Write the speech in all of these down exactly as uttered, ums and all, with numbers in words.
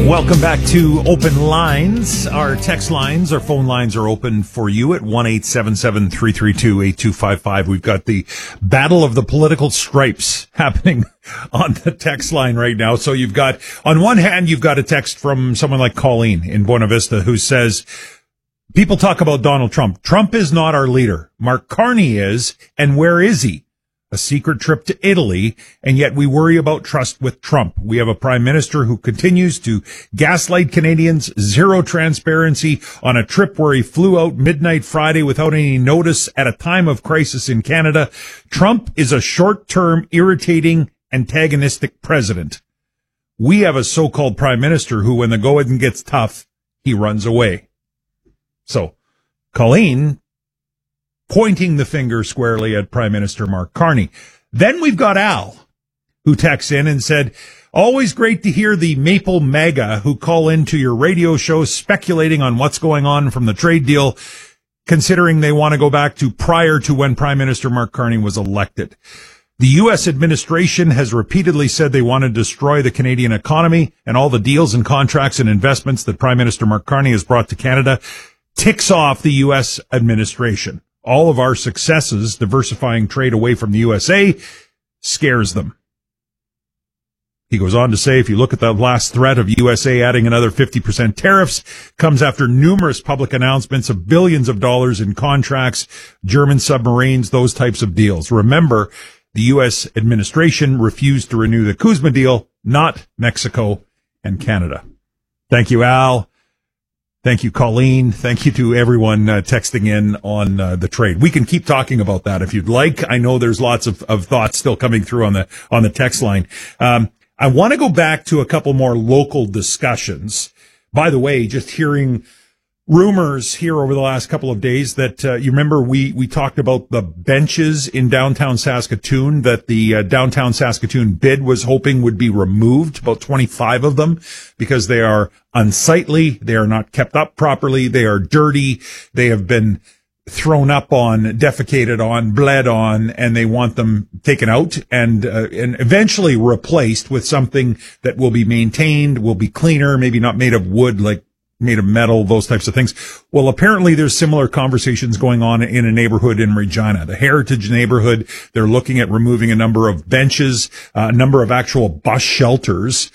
Welcome back to Open Lines. Our text lines, our phone lines are open for you at one eight seven seven, three three two, eight two five five. We've got the battle of the political stripes happening on the text line right now. So you've got, on one hand, you've got a text from someone like Colleen in Buena Vista who says, people talk about Donald Trump. Trump is not our leader. Mark Carney is. And where is he? A secret trip to Italy, and yet we worry about trust with Trump. We have a prime minister who continues to gaslight Canadians, zero transparency on a trip where he flew out midnight Friday without any notice at a time of crisis in Canada. Trump is a short-term, irritating, antagonistic president. We have a so-called prime minister who, when the going gets tough, he runs away. So, Colleen pointing the finger squarely at Prime Minister Mark Carney. Then we've got Al, who texts in and said, always great to hear the Maple MAGA who call into your radio show speculating on what's going on from the trade deal, considering they want to go back to prior to when Prime Minister Mark Carney was elected. The U S administration has repeatedly said they want to destroy the Canadian economy, and all the deals and contracts and investments that Prime Minister Mark Carney has brought to Canada ticks off the U S administration. All of our successes diversifying trade away from the U S A scares them. He goes on to say, if you look at the last threat of U S A adding another fifty percent tariffs, comes after numerous public announcements of billions of dollars in contracts, German submarines, those types of deals. Remember, the U S administration refused to renew the Kuzma deal, not Mexico and Canada. Thank you, Al. Thank you, Colleen. Thank you to everyone uh, texting in on uh, the trade. We can keep talking about that if you'd like. I know there's lots of, of thoughts still coming through on the on the text line. Um, I want to go back to a couple more local discussions. By the way, just hearing rumors here over the last couple of days that uh, you remember we we talked about the benches in downtown Saskatoon that the uh, downtown Saskatoon bid was hoping would be removed, about twenty-five of them, because they are unsightly, they are not kept up properly, they are dirty, they have been thrown up on, defecated on, bled on, and they want them taken out and uh, and eventually replaced with something that will be maintained, will be cleaner, maybe not made of wood like made of metal, those types of things. Well, apparently there's similar conversations going on in a neighborhood in Regina, the Heritage neighborhood. They're looking at removing a number of benches, uh, a number of actual bus shelters,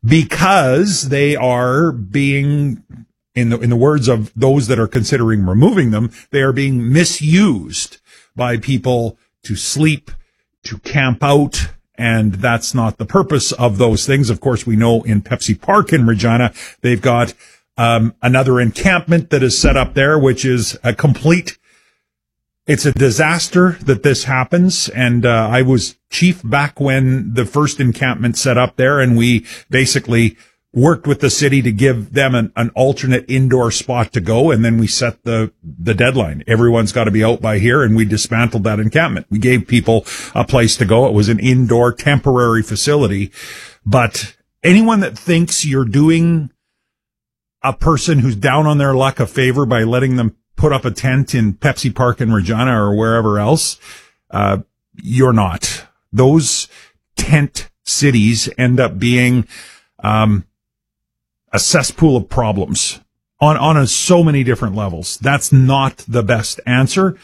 because they are being, in the, in the words of those that are considering removing them, they are being misused by people to sleep, to camp out. And that's not the purpose of those things. Of course, we know in Pepsi Park in Regina, they've got Um, another encampment that is set up there, which is a complete, it's a disaster that this happens. And, uh, I was chief back when the first encampment set up there, and we basically worked with the city to give them an, an alternate indoor spot to go. And then we set the, the deadline. Everyone's got to be out by here. And we dismantled that encampment. We gave people a place to go. It was an indoor temporary facility. But anyone that thinks you're doing a person who's down on their luck a favor by letting them put up a tent in Pepsi Park in Regina or wherever else, uh, you're not. Those tent cities end up being um, a cesspool of problems on, on a, so many different levels. That's not the best answer.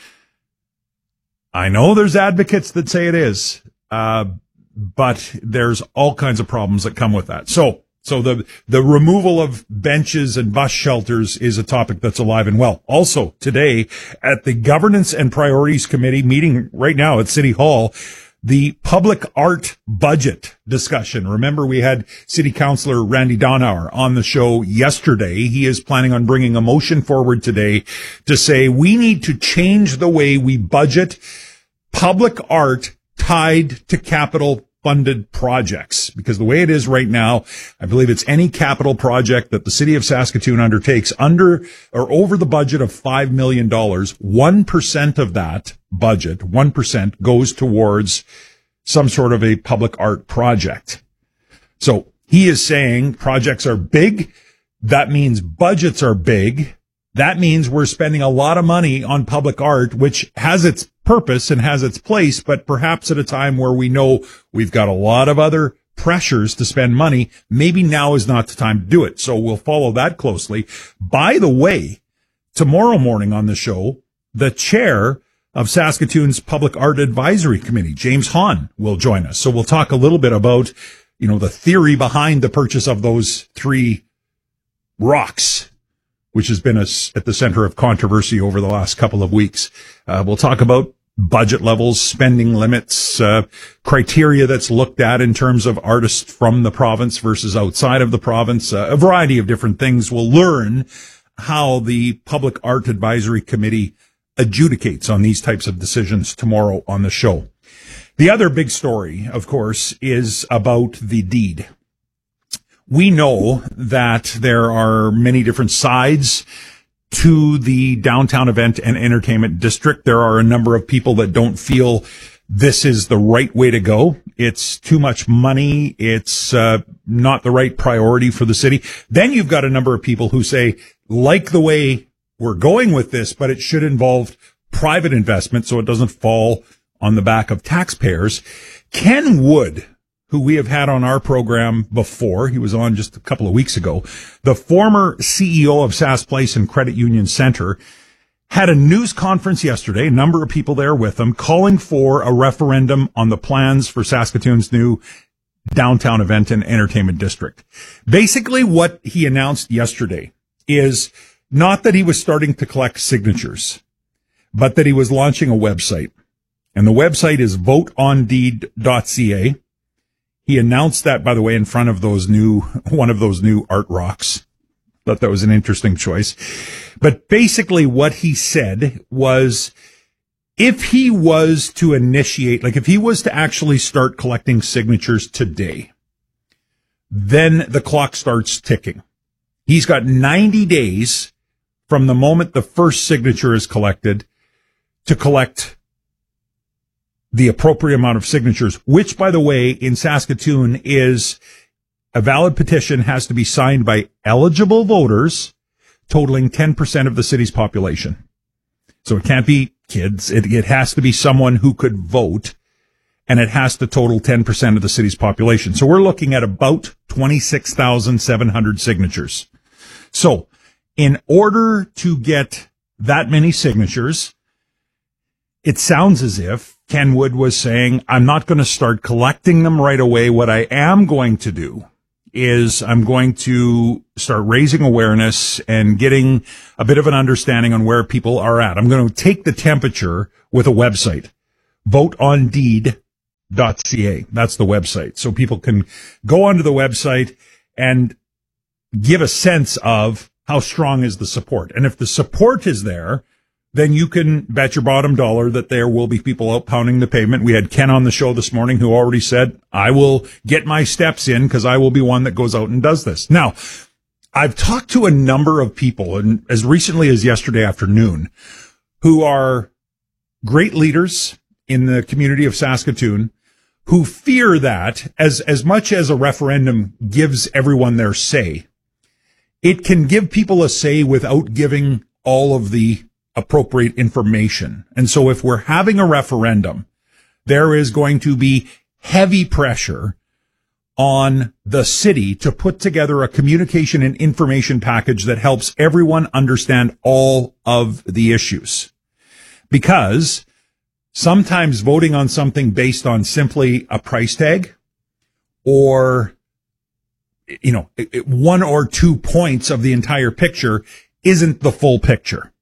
I know there's advocates that say it is, uh, but there's all kinds of problems that come with that. So, So the, the removal of benches and bus shelters is a topic that's alive and well. Also today at the Governance and Priorities Committee meeting right now at City Hall, the public art budget discussion. Remember, we had City Councillor Randy Donauer on the show yesterday. He is planning on bringing a motion forward today to say we need to change the way we budget public art tied to capital funded projects, because the way it is right now, I believe it's any capital project that the city of Saskatoon undertakes under or over the budget of five million dollars, one percent of that budget, one percent goes towards some sort of a public art project. So he is saying projects are big. That means budgets are big. That means we're spending a lot of money on public art, which has its purpose and has its place, but perhaps at a time where we know we've got a lot of other pressures to spend money, maybe now is not the time to do it. So we'll follow that closely. By the way, tomorrow morning on the show, the chair of Saskatoon's Public Art Advisory Committee, James Hahn, will join us. So we'll talk a little bit about, you know, the theory behind the purchase of those three rocks, which has been a, at the center of controversy over the last couple of weeks. Uh, we'll talk about budget levels, spending limits, uh, criteria that's looked at in terms of artists from the province versus outside of the province, uh, a variety of different things. We'll learn how the Public Art Advisory Committee adjudicates on these types of decisions tomorrow on the show. The other big story, of course, is about the deed. We know that there are many different sides to the downtown event and entertainment district. There are a number of people that don't feel this is the right way to go. It's too much money. It's uh, not the right priority for the city. Then you've got a number of people who say, like the way we're going with this, but it should involve private investment so it doesn't fall on the back of taxpayers. Ken Wood, who we have had on our program before, he was on just a couple of weeks ago, the former C E O of Sask Place and Credit Union Center, had a news conference yesterday, a number of people there with him, calling for a referendum on the plans for Saskatoon's new downtown event and entertainment district. Basically, what he announced yesterday is not that he was starting to collect signatures, but that he was launching a website. And the website is vote on deed dot c a. He announced that, by the way, in front of those new, one of those new art rocks. Thought that was an interesting choice. But basically what he said was, if he was to initiate, like if he was to actually start collecting signatures today, then the clock starts ticking. He's got ninety days from the moment the first signature is collected to collect the appropriate amount of signatures, which, by the way, in Saskatoon is a valid petition has to be signed by eligible voters totaling ten percent of the city's population. So it can't be kids. It, it has to be someone who could vote, and it has to total ten percent of the city's population. So we're looking at about twenty-six thousand seven hundred signatures. So in order to get that many signatures, it sounds as if Ken Wood was saying, I'm not going to start collecting them right away. What I am going to do is I'm going to start raising awareness and getting a bit of an understanding on where people are at. I'm going to take the temperature with a website, vote on deed dot c a. That's the website. So people can go onto the website and give a sense of how strong is the support. And if the support is there, then you can bet your bottom dollar that there will be people out pounding the pavement. We had Ken on the show this morning who already said, I will get my steps in because I will be one that goes out and does this. Now, I've talked to a number of people, and as recently as yesterday afternoon, who are great leaders in the community of Saskatoon, who fear that as, as much as a referendum gives everyone their say, it can give people a say without giving all of the appropriate information. And so if we're having a referendum, there is going to be heavy pressure on the city to put together a communication and information package that helps everyone understand all of the issues. Because sometimes voting on something based on simply a price tag or, you know, one or two points of the entire picture isn't the full picture.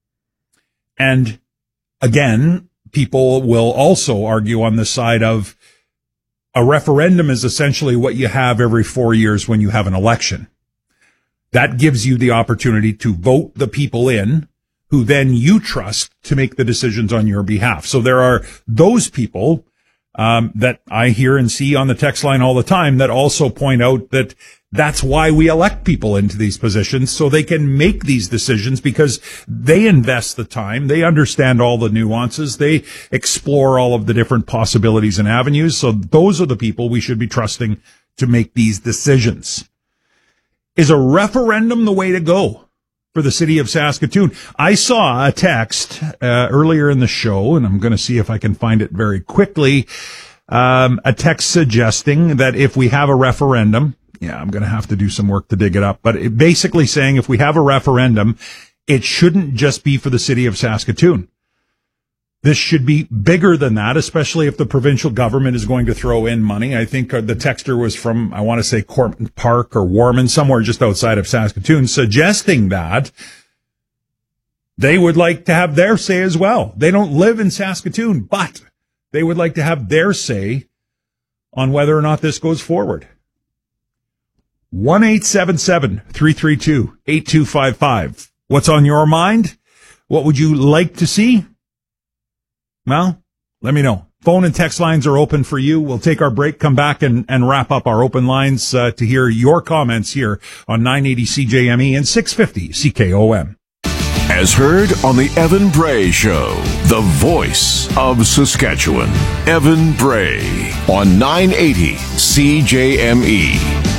And again, people will also argue on the side of a referendum is essentially what you have every four years when you have an election. That gives you the opportunity to vote the people in who then you trust to make the decisions on your behalf. So there are those people um, that I hear and see on the text line all the time that also point out that that's why we elect people into these positions, so they can make these decisions because they invest the time, they understand all the nuances, they explore all of the different possibilities and avenues. So those are the people we should be trusting to make these decisions. Is a referendum the way to go for the city of Saskatoon? I saw a text uh, earlier in the show, and I'm going to see if I can find it very quickly, Um, a text suggesting that if we have a referendum, yeah, I'm going to have to do some work to dig it up, but it basically saying if we have a referendum, it shouldn't just be for the city of Saskatoon. This should be bigger than that, especially if the provincial government is going to throw in money. I think the texter was from, I want to say, Corbin Park or Warman, somewhere just outside of Saskatoon, suggesting that they would like to have their say as well. They don't live in Saskatoon, but they would like to have their say on whether or not this goes forward. one eight seven seven, three three two, eight two five five. What's on your mind? What would you like to see? Well, let me know. Phone and text lines are open for you. We'll take our break, come back and, and wrap up our open lines uh, to hear your comments here on nine eighty C J M E and six fifty C K O M. As heard on the Evan Bray Show, the voice of Saskatchewan. Evan Bray on nine eighty C J M E.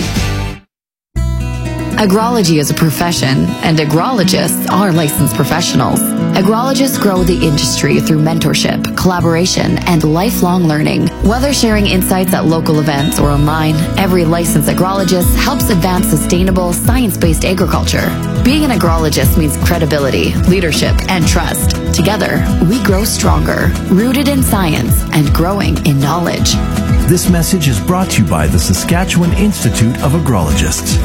Agrology is a profession, and agrologists are licensed professionals. Agrologists grow the industry through mentorship, collaboration, and lifelong learning. Whether sharing insights at local events or online, every licensed agrologist helps advance sustainable, science-based agriculture. Being an agrologist means credibility, leadership, and trust. Together, we grow stronger, rooted in science and growing in knowledge. This message is brought to you by the Saskatchewan Institute of Agrologists.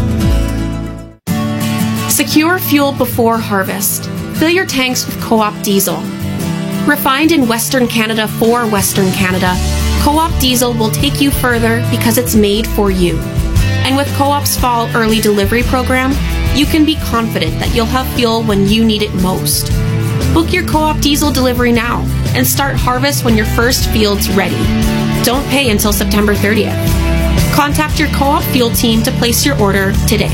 Secure fuel before harvest. Fill your tanks with Co-op diesel. Refined in Western Canada for Western Canada, Co-op diesel will take you further because it's made for you. And with Co-op's fall early delivery program, you can be confident that you'll have fuel when you need it most. Book your Co-op diesel delivery now and start harvest when your first field's ready. Don't pay until September thirtieth. Contact your Co-op fuel team to place your order today.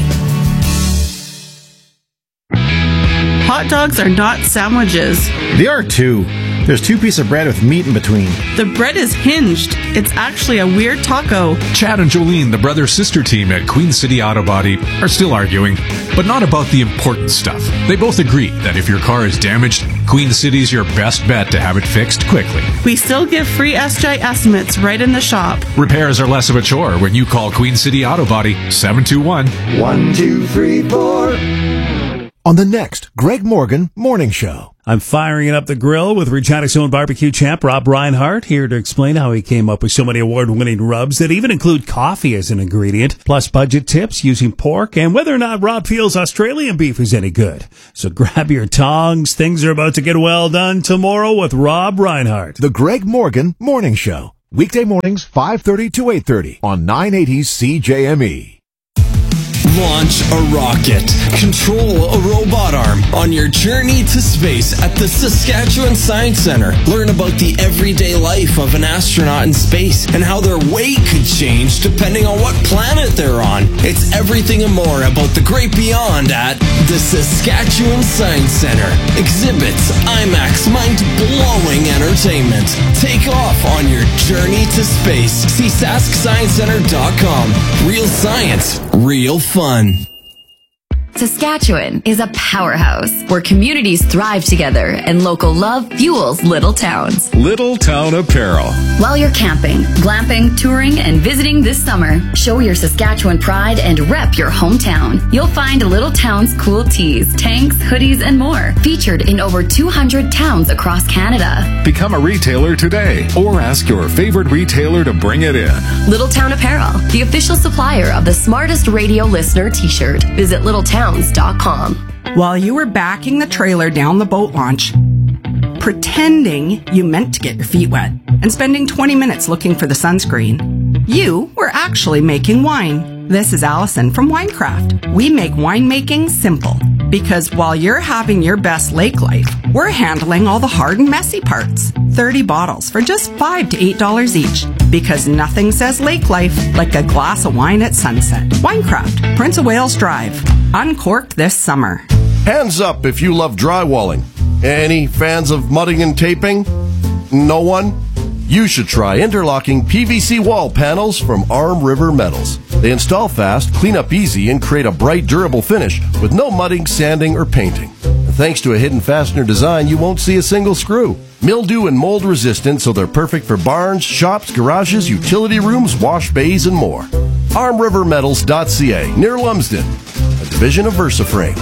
Hot dogs are not sandwiches. They are too. There's two pieces of bread with meat in between. The bread is hinged. It's actually a weird taco. Chad and Jolene, the brother-sister team at Queen City Auto Body, are still arguing, but not about the important stuff. They both agree that if your car is damaged, Queen City's your best bet to have it fixed quickly. We still give free S J estimates right in the shop. Repairs are less of a chore when you call Queen City Auto Body seven two one, one two three four. On the next Greg Morgan Morning Show. I'm firing up the grill with Regina's own barbecue champ, Rob Reinhardt, here to explain how he came up with so many award-winning rubs that even include coffee as an ingredient, plus budget tips using pork, and whether or not Rob feels Australian beef is any good. So grab your tongs. Things are about to get well done tomorrow with Rob Reinhardt. The Greg Morgan Morning Show. Weekday mornings, five thirty to eight thirty on nine eighty C J M E. Launch a rocket. Control a robot arm on your journey to space at the Saskatchewan Science Centre. Learn about the everyday life of an astronaut in space and how their weight could change depending on what planet they're on. It's everything and more about the great beyond at the Saskatchewan Science Centre. Exhibits, IMAX, mind-blowing entertainment. Take off on your journey to space. See sask science centre dot com. Real science, real fun. Saskatchewan is a powerhouse where communities thrive together and local love fuels little towns. Little Town Apparel. While you're camping, glamping, touring, and visiting this summer, show your Saskatchewan pride and rep your hometown. You'll find Little Town's cool tees, tanks, hoodies, and more, featured in over two hundred towns across Canada. Become a retailer today or ask your favorite retailer to bring it in. Little Town Apparel, the official supplier of the smartest radio listener t-shirt. Visit little town dot com. While you were backing the trailer down the boat launch, pretending you meant to get your feet wet, and spending twenty minutes looking for the sunscreen, you were actually making wine. This is Allison from Winecraft. We make winemaking simple, because while you're having your best lake life, we're handling all the hard and messy parts. thirty bottles for just five to eight dollars each. Because nothing says lake life like a glass of wine at sunset. Winecraft, Prince of Wales Drive. Uncorked this summer. Hands up if you love drywalling. Any fans of mudding and taping? No one? You should try interlocking P V C wall panels from Arm River Metals. They install fast, clean up easy, and create a bright, durable finish with no mudding, sanding, or painting. And thanks to a hidden fastener design, you won't see a single screw. mildew and mold resistant, so they're perfect for barns, shops, garages, utility rooms, wash bays, and more. arm river metals dot c a, near Lumsden, a division of VersaFrame.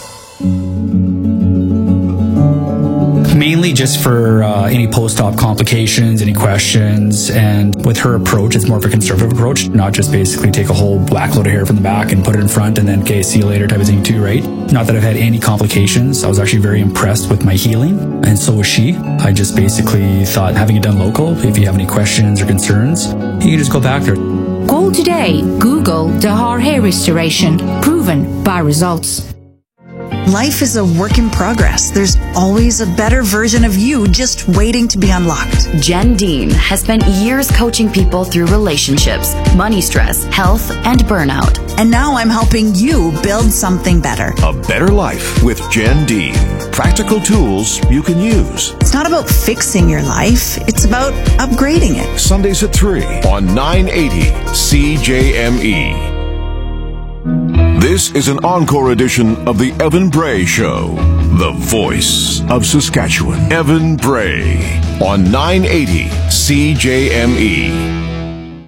Mainly just for uh, any post-op complications, any questions, and with her approach, it's more of a conservative approach, not just basically take a whole whack load of hair from the back and put it in front and then, okay, see you later type of thing too, right? Not that I've had any complications. I was actually very impressed with my healing, and so was she. I just basically thought, having it done local, if you have any questions or concerns, you can just go back there. Call today. Google Dahar Hair Restoration. Proven by results. Life is a work in progress. There's always a better version of you just waiting to be unlocked. Jen Dean has spent years coaching people through relationships, money stress, health, and burnout. And now I'm helping you build something better. A better life with Jen Dean. Practical tools you can use. It's not about fixing your life. It's about upgrading it. Sundays at three on nine eighty C J M E. This is an encore edition of the Evan Bray Show, the voice of Saskatchewan. Evan Bray on nine eighty C J M E.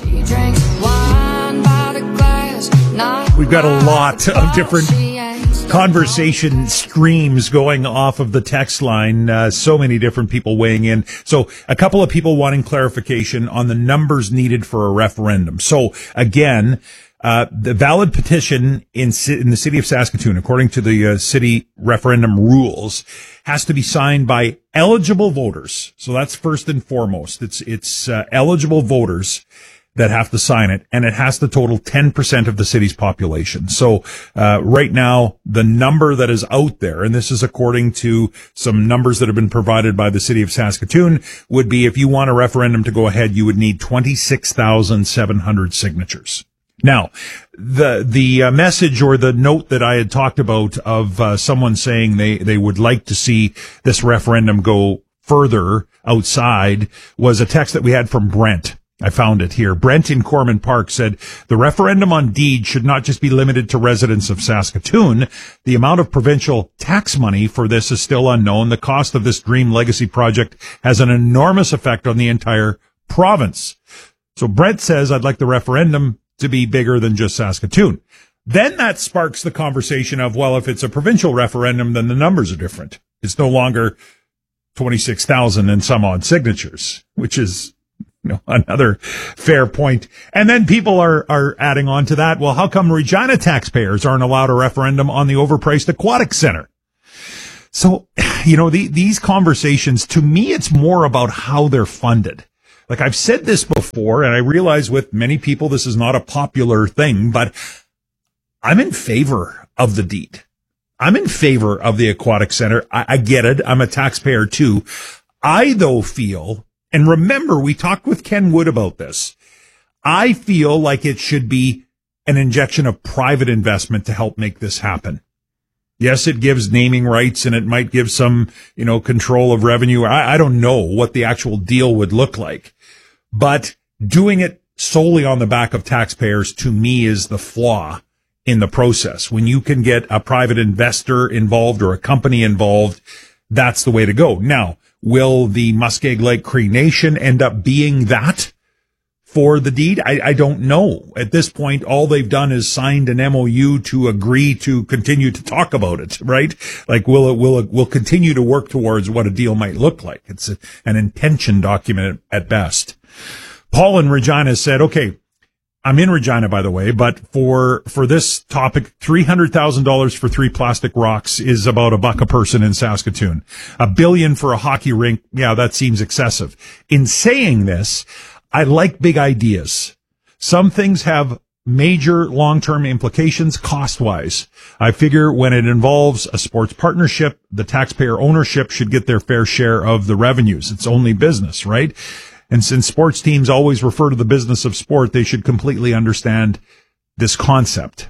We've got a lot of different conversation streams going off of the text line. Uh, so many different people weighing in. So a couple of people wanting clarification on the numbers needed for a referendum. So again, Uh, the valid petition in, in the city of Saskatoon, according to the uh, city referendum rules, has to be signed by eligible voters. So that's first and foremost. It's, it's, uh, eligible voters that have to sign it, and it has to total ten percent of the city's population. So, uh, right now, the number that is out there, and this is according to some numbers that have been provided by the city of Saskatoon, would be if you want a referendum to go ahead, you would need twenty-six thousand seven hundred signatures. Now, the the uh, message or the note that I had talked about of uh, someone saying they, they would like to see this referendum go further outside was a text that we had from Brent. I found it here. Brent in Corman Park said, the referendum on deed should not just be limited to residents of Saskatoon. The amount of provincial tax money for this is still unknown. The cost of this Dream Legacy project has an enormous effect on the entire province. So Brent says, I'd like the referendum to be bigger than just Saskatoon. Then that sparks the conversation of, well, if it's a provincial referendum, then the numbers are different. It's no longer twenty-six thousand and some odd signatures, which is, you know, another fair point. And then people are, are adding on to that. Well, how come Regina taxpayers aren't allowed a referendum on the overpriced aquatic center? So, you know, the, these conversations, to me, it's more about how they're funded. Like I've said this before, and I realize with many people this is not a popular thing, but I'm in favor of the deed. I'm in favor of the aquatic center. I, I get it. I'm a taxpayer too. I, though, feel, and remember, we talked with Ken Wood about this. I feel like it should be an injection of private investment to help make this happen. Yes, it gives naming rights and it might give some, you know, control of revenue. I, I don't know what the actual deal would look like, but doing it solely on the back of taxpayers to me is the flaw in the process. When you can get a private investor involved or a company involved, that's the way to go. Now, will the Muskeg Lake Cree Nation end up being that for the deed? I, I don't know. At this point, all they've done is signed an M O U to agree to continue to talk about it, right? Like, will it, will it, will continue to work towards what a deal might look like. It's a, an intention document at best. Paul in Regina said, okay, I'm in Regina, by the way, but for, for this topic, three hundred thousand dollars for three plastic rocks is about a buck a person in Saskatoon. A billion for a hockey rink. Yeah, that seems excessive. In saying this, I like big ideas. Some things have major long-term implications cost-wise. I figure when it involves a sports partnership, the taxpayer ownership should get their fair share of the revenues. It's only business, right? And since sports teams always refer to the business of sport, they should completely understand this concept.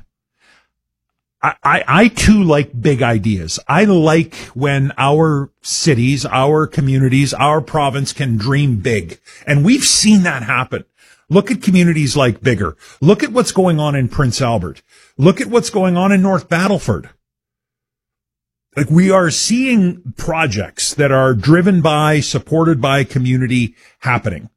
I, I, I too like big ideas. I like when our cities, our communities, our province can dream big. And we've seen that happen. Look at communities like Bigger. Look at what's going on in Prince Albert. Look at what's going on in North Battleford. Like, we are seeing projects that are driven by, supported by community happening.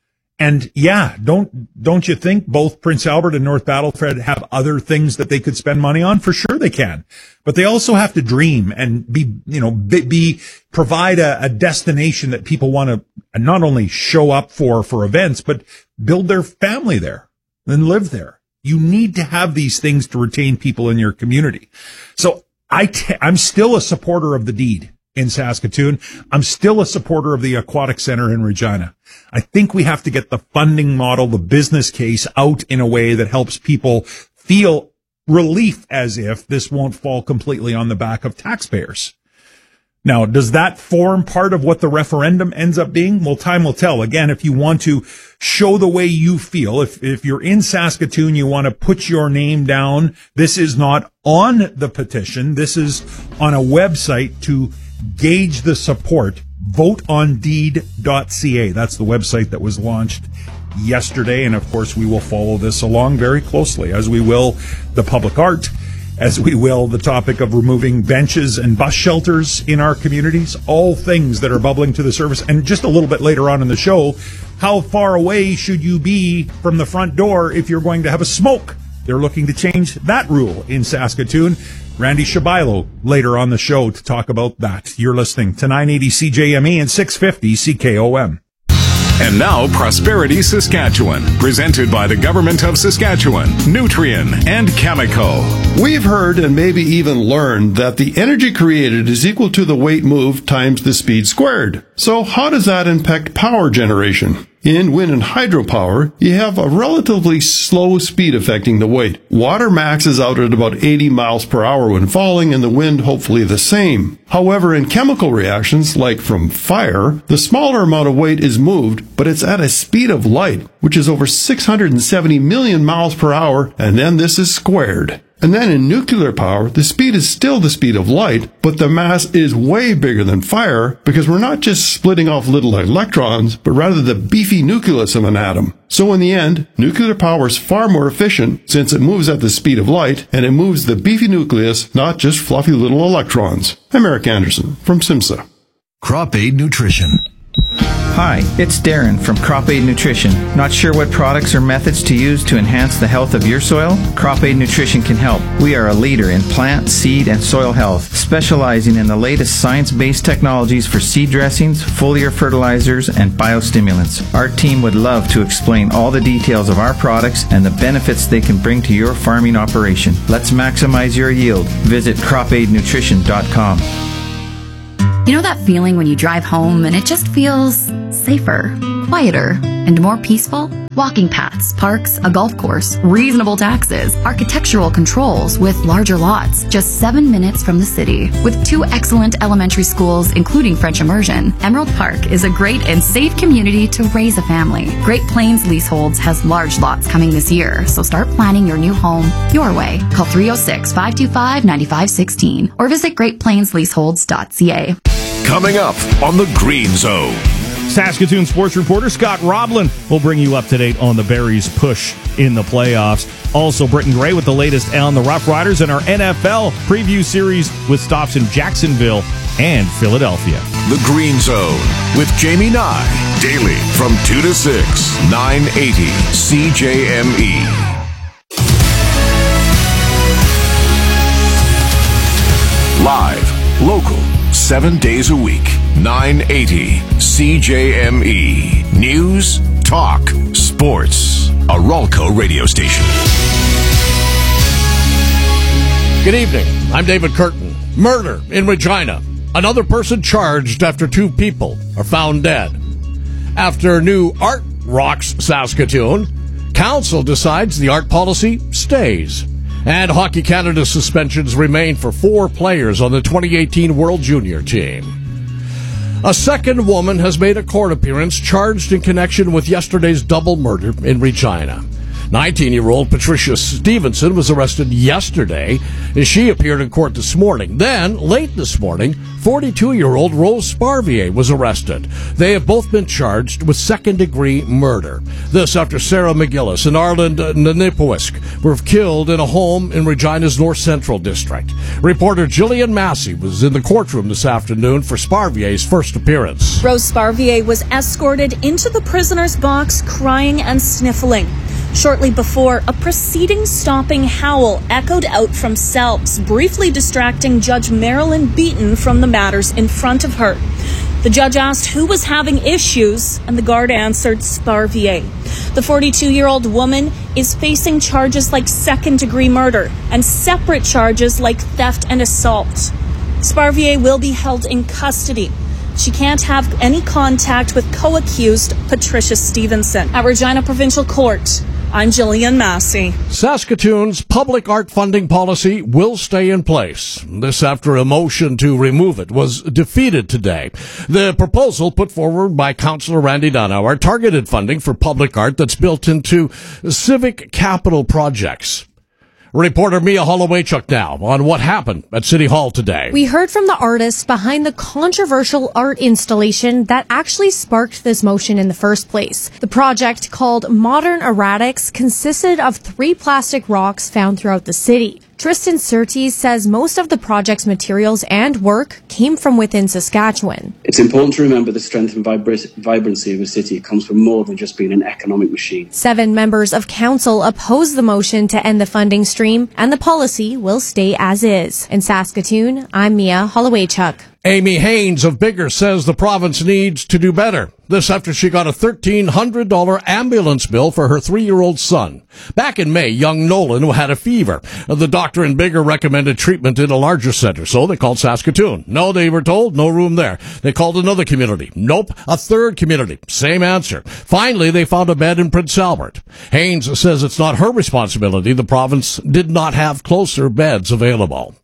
And yeah, don't, don't you think both Prince Albert and North Battleford have other things that they could spend money on? For sure they can. But they also have to dream and be, you know, be, be provide a, a destination that people want to not only show up for, for events, but build their family there and live there. You need to have these things to retain people in your community. So I t- I'm still a supporter of the deed in Saskatoon. I'm still a supporter of the Aquatic Center in Regina. I think we have to get the funding model, the business case out in a way that helps people feel relief, as if this won't fall completely on the back of taxpayers. Now, does that form part of what the referendum ends up being? Well, time will tell. Again, if you want to show the way you feel, if, if you're in Saskatoon, you want to put your name down. This is not on the petition. This is on a website to gauge the support. vote on deed dot c a. That's the website that was launched yesterday. And of course, we will follow this along very closely, as we will the public art, as we will the topic of removing benches and bus shelters in our communities, all things that are bubbling to the surface. And just a little bit later on in the show, how far away should you be from the front door if you're going to have a smoke? They're looking to change that rule in Saskatoon. Randy Shabilo later on the show to talk about that. You're listening to nine eighty C J M E and six fifty C K O M. And now, Prosperity Saskatchewan, presented by the Government of Saskatchewan, Nutrien, and Chemico. We've heard and maybe even learned that the energy created is equal to the weight moved times the speed squared. So how does that impact power generation? In wind and hydropower, you have a relatively slow speed affecting the weight. Water maxes out at about eighty miles per hour when falling, and the wind hopefully the same. However, in chemical reactions, like from fire, the smaller amount of weight is moved, but it's at a speed of light, which is over six hundred seventy million miles per hour, and then this is squared. And then in nuclear power, the speed is still the speed of light, but the mass is way bigger than fire, because we're not just splitting off little electrons, but rather the beefy nucleus of an atom. So in the end, nuclear power is far more efficient since it moves at the speed of light, and it moves the beefy nucleus, not just fluffy little electrons. I'm Eric Anderson from SIMSA. Crop Aid Nutrition. Hi, it's Darren from Crop Aid Nutrition. Not sure what products or methods to use to enhance the health of your soil? Crop Aid Nutrition can help. We are a leader in plant, seed, and soil health, specializing in the latest science-based technologies for seed dressings, foliar fertilizers, and biostimulants. Our team would love to explain all the details of our products and the benefits they can bring to your farming operation. Let's maximize your yield. Visit crop aid nutrition dot com. You know that feeling when you drive home and it just feels safer, quieter, and more peaceful? Walking paths, parks, a golf course, reasonable taxes, architectural controls with larger lots, just seven minutes from the city. With two excellent elementary schools, including French immersion, Emerald Park is a great and safe community to raise a family. Great Plains Leaseholds has large lots coming this year, so start planning your new home your way. Call three oh six, five two five, nine five one six or visit great plains leaseholds dot c a. Coming up on the Green Zone. Saskatoon sports reporter Scott Roblin will bring you up to date on the Berries' push in the playoffs. Also, Britton Gray with the latest on the Rough Riders and our N F L preview series with stops in Jacksonville and Philadelphia. The Green Zone with Jamie Nye, daily from two to six, nine eighty C J M E. Live, local, seven days a week, nine eighty C J M E. News, talk, sports. A Ralco radio station. Good evening. I'm David Curtin. Murder in Regina. Another person charged after two people are found dead. After new art rocks Saskatoon, council decides the art policy stays. And Hockey Canada suspensions remain for four players on the twenty eighteen World Junior team. A second woman has made a court appearance charged in connection with yesterday's double murder in Regina. nineteen-year-old Patricia Stevenson was arrested yesterday as she appeared in court this morning. Then, late this morning, forty-two-year-old Rose Sparvier was arrested. They have both been charged with second-degree murder. This after Sarah McGillis and Arland Nanipowisk were killed in a home in Regina's North Central District. Reporter Jillian Massey was in the courtroom this afternoon for Sparvier's first appearance. Rose Sparvier was escorted into the prisoner's box crying and sniffling. Shortly before, a proceeding-stopping howl echoed out from cells, briefly distracting Judge Marilyn Beaton from the matters in front of her. The judge asked who was having issues, and the guard answered Sparvier. The forty-two-year-old woman is facing charges like second-degree murder and separate charges like theft and assault. Sparvier will be held in custody. She can't have any contact with co-accused Patricia Stevenson. At Regina Provincial Court, I'm Jillian Massey. Saskatoon's public art funding policy will stay in place. This after a motion to remove it was defeated today. The proposal put forward by Councillor Randy Dunauer targeted funding for public art that's built into civic capital projects. Reporter Mia Hollowaychuk now on what happened at City Hall today. We heard from the artist behind the controversial art installation that actually sparked this motion in the first place. The project, called Modern Erratics, consisted of three plastic rocks found throughout the city. Tristan Surtees says most of the project's materials and work came from within Saskatchewan. It's important to remember the strength and vibra- vibrancy of a city comes from more than just being an economic machine. Seven members of council opposed the motion to end the funding stream, and the policy will stay as is. In Saskatoon, I'm Mia Hollowaychuk. Amy Haynes of Bigger says the province needs to do better. This after she got a thirteen hundred dollars ambulance bill for her three-year-old son. Back in May, young Nolan had a fever. The doctor in Bigger recommended treatment in a larger center, so they called Saskatoon. No, they were told, no room there. They called another community. Nope, a third community. Same answer. Finally, they found a bed in Prince Albert. Haynes says it's not her responsibility. The province did not have closer beds available.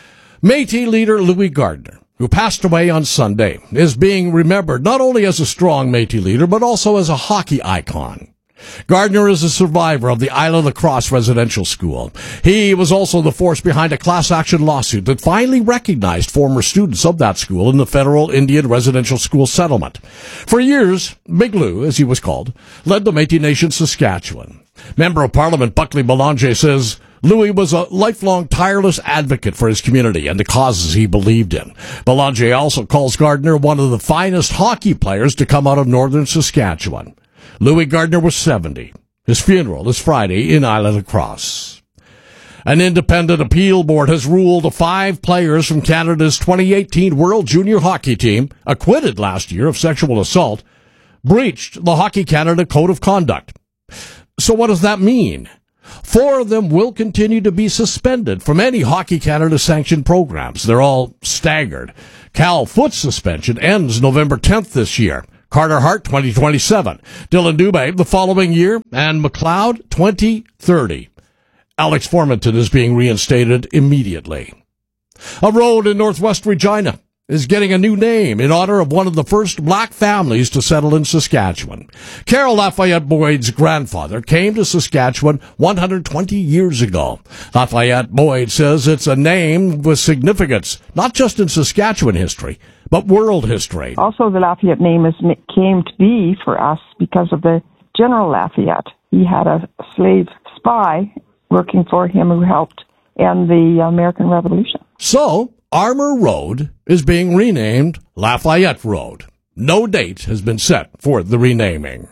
Métis leader Louis Gardner, who passed away on Sunday, is being remembered not only as a strong Métis leader, but also as a hockey icon. Gardner is a survivor of the Isla Lacrosse Residential School. He was also the force behind a class action lawsuit that finally recognized former students of that school in the federal Indian residential school settlement. For years, Big Lou, as he was called, led the Métis Nation Saskatchewan. Member of Parliament Buckley Belanger says Louis was a lifelong tireless advocate for his community and the causes he believed in. Belanger also calls Gardner one of the finest hockey players to come out of northern Saskatchewan. Louis Gardner was seventy. His funeral is Friday in Isla Lacrosse. An independent appeal board has ruled five players from Canada's twenty eighteen World Junior Hockey Team, acquitted last year of sexual assault, breached the Hockey Canada Code of Conduct. So what does that mean? Four of them will continue to be suspended from any Hockey Canada sanctioned programs. They're all staggered. Cal Foot's suspension ends November tenth this year. Carter Hart, twenty twenty-seven. Dylan Dubé, the following year. And McLeod, twenty thirty. Alex Formanton is being reinstated immediately. A road in northwest Regina is getting a new name in honor of one of the first black families to settle in Saskatchewan. Carol Lafayette Boyd's grandfather came to Saskatchewan one hundred twenty years ago. Lafayette Boyd says it's a name with significance, not just in Saskatchewan history, but world history. Also, the Lafayette name is, came to be for us because of the General Lafayette. He had a slave spy working for him who helped end the American Revolution. So, Armour Road is being renamed Lafayette Road. No date has been set for the renaming.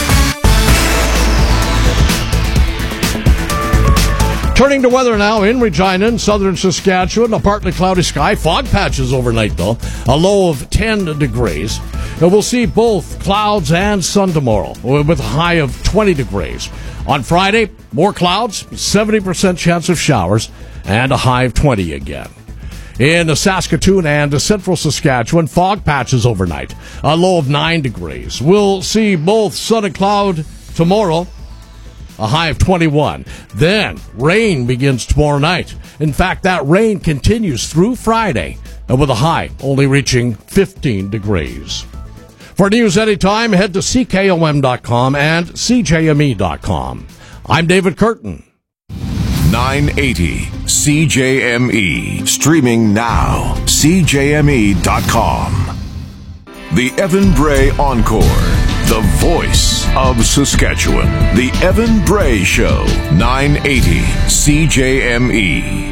Turning to weather now in Regina and southern Saskatchewan, a partly cloudy sky, fog patches overnight though, a low of ten degrees. And we'll see both clouds and sun tomorrow with a high of twenty degrees. On Friday, more clouds, seventy percent chance of showers, and a high of twenty again. In Saskatoon and central Saskatchewan, fog patches overnight, a low of nine degrees. We'll see both sun and cloud tomorrow, a high of twenty-one. Then rain begins tomorrow night. In fact, that rain continues through Friday, and with a high only reaching fifteen degrees. For news anytime, head to C K O M dot com and C J M E dot com. I'm David Curtin. nine eighty C J M E. Streaming now. C J M E dot com. The Evan Bray Encore. The voice of Saskatchewan. The Evan Bray Show. nine eighty C J M E.